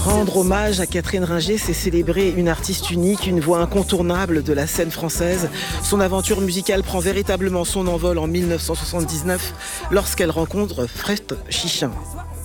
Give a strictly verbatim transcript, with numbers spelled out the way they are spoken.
Rendre hommage à Catherine Ringer, c'est célébrer une artiste unique, une voix incontournable de la scène française. Son aventure musicale prend véritablement son envol en mille neuf cent soixante-dix-neuf lorsqu'elle rencontre Fred Chichin.